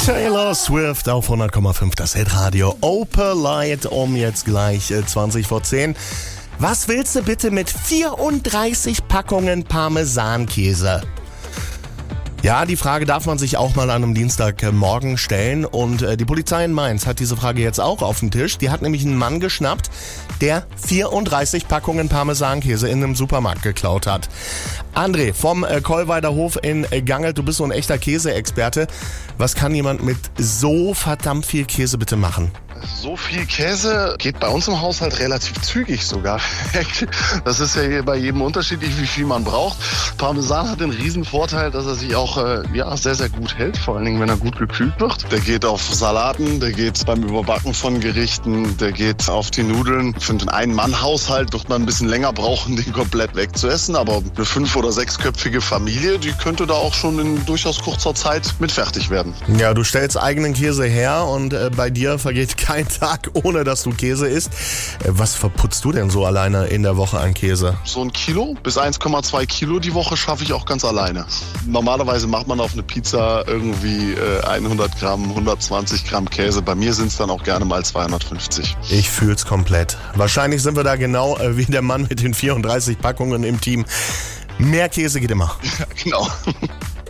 Taylor Swift auf 100,5, das Hitradio Opelite um jetzt gleich 20 vor 10. Was willst du bitte mit 34 Packungen Parmesankäse? Ja, die Frage darf man sich auch mal an einem Dienstagmorgen stellen und die Polizei in Mainz hat diese Frage jetzt auch auf dem Tisch. Die hat nämlich einen Mann geschnappt, der 34 Packungen Parmesankäse in einem Supermarkt geklaut hat. André vom Kollweider Hof in Gangelt, du bist so ein echter Käseexperte. Was kann jemand mit so verdammt viel Käse bitte machen? So viel Käse geht bei uns im Haushalt relativ zügig sogar. Das ist ja hier bei jedem unterschiedlich, wie viel man braucht. Parmesan hat den riesen Vorteil, dass er sich auch sehr, sehr gut hält. Vor allen Dingen, wenn er gut gekühlt wird. Der geht auf Salaten, der geht beim Überbacken von Gerichten, der geht auf die Nudeln. Für einen Ein-Mann-Haushalt wird man ein bisschen länger brauchen, den komplett wegzuessen. Aber eine 5- oder 6-köpfige Familie, die könnte da auch schon in durchaus kurzer Zeit mit fertig werden. Ja, du stellst eigenen Käse her und bei dir vergeht kein Tag, ohne dass du Käse isst. Was verputzt du denn so alleine in der Woche an Käse? So 1 Kilo bis 1,2 Kilo die Woche schaffe ich auch ganz alleine. Normalerweise macht man auf eine Pizza irgendwie 100 Gramm, 120 Gramm Käse. Bei mir sind es dann auch gerne mal 250. Ich fühl's komplett. Wahrscheinlich sind wir da genau wie der Mann mit den 34 Packungen im Team. Mehr Käse geht immer. Ja, genau.